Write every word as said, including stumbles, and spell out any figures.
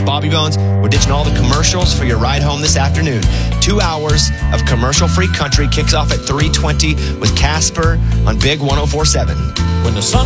Bobby Bones. We're ditching all the commercials for your ride home this afternoon. Two hours of commercial-free country kicks off at three twenty with Casper on Big one oh four seven. When the sun